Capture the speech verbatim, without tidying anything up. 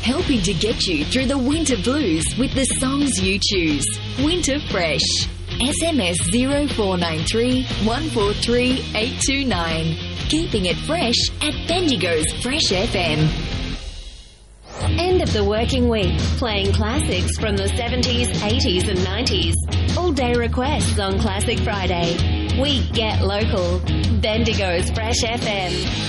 helping to get you through the winter blues with the songs you choose. Winter Fresh. S M S zero four nine three, one four three, eight two nine. Keeping it fresh at Bendigo's Fresh F M. End of the working week, playing classics from the seventies, eighties and nineties. All day requests on Classic Friday. We get local. Bendigo's Fresh F M.